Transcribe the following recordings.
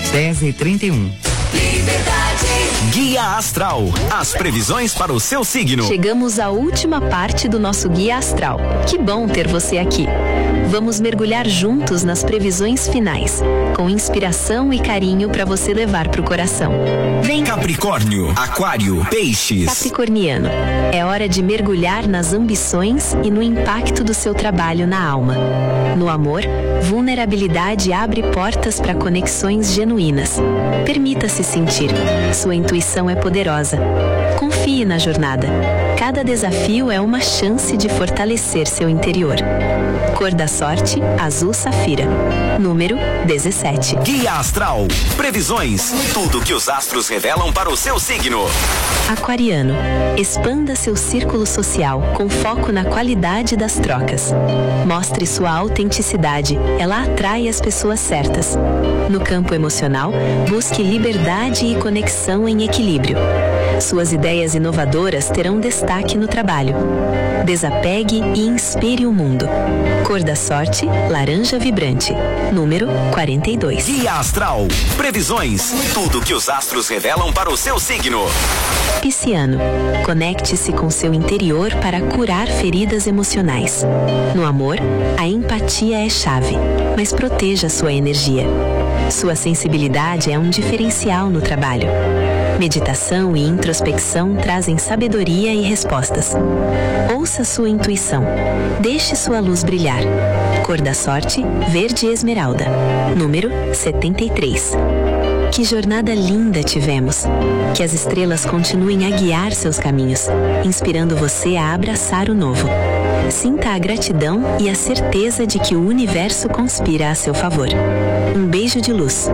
10h31. Guia Astral, as previsões para o seu signo. Chegamos à última parte do nosso Guia Astral. Que bom ter você aqui. Vamos mergulhar juntos nas previsões finais, com inspiração e carinho para você levar pro coração. Vem! Capricórnio, Aquário, Peixes. Capricorniano, é hora de mergulhar nas ambições e no impacto do seu trabalho na alma. No amor, vulnerabilidade abre portas para conexões genuínas. Permita-se sentir. Sua intuição é poderosa. Confie na jornada. Cada desafio é uma chance de fortalecer seu interior. Cor da sorte, azul safira. Número 17. Guia Astral, previsões, tudo que os astros revelam para o seu signo. Aquariano, expanda seu círculo social com foco na qualidade das trocas. Mostre sua autenticidade, ela atrai as pessoas certas. No campo emocional, busque liberdade e conexão em equilíbrio. Suas ideias inovadoras terão destaque no trabalho. Desapegue e inspire o mundo. Cor da sorte, laranja vibrante. Número 42. Guia Astral, previsões, tudo que os astros revelam para o seu signo. Pisciano, conecte-se com seu interior para curar feridas emocionais. No amor, a empatia é chave, mas proteja sua energia. Sua sensibilidade é um diferencial no trabalho. Meditação e introspecção trazem sabedoria e respostas. Ouça sua intuição. Deixe sua luz brilhar. Cor da sorte, verde esmeralda. Número 73. Que jornada linda tivemos. Que as estrelas continuem a guiar seus caminhos, inspirando você a abraçar o novo. Sinta a gratidão e a certeza de que o universo conspira a seu favor. Um beijo de luz.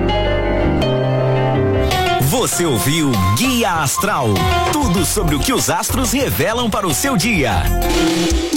Você ouviu Guia Astral, tudo sobre o que os astros revelam para o seu dia.